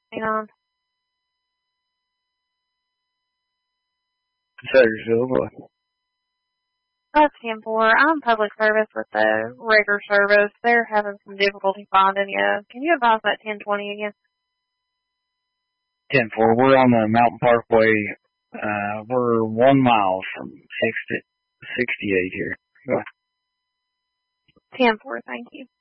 Hang on. That's 10-4. I'm public service with the Rigger service. They're having some difficulty finding you. Can you advise that 1020 again? 10-4. We're on the Mountain Parkway. We're 1 mile from exit 68 here. Go ahead. 10-4, thank you.